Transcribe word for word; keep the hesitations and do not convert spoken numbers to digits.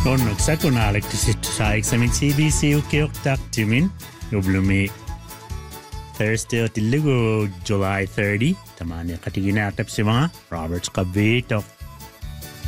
onneksi kunaalekti sitten saiksamin C B C ukioktaktimin jublumi Thursday otillugu July thirtieth tamani qatigina tapsima Roberts qabbi tok